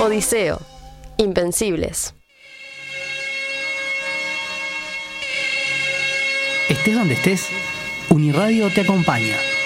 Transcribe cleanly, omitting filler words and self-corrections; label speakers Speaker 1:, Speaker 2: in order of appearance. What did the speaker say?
Speaker 1: Odiseo, Invencibles.
Speaker 2: Estés donde estés, Uniradio te acompaña.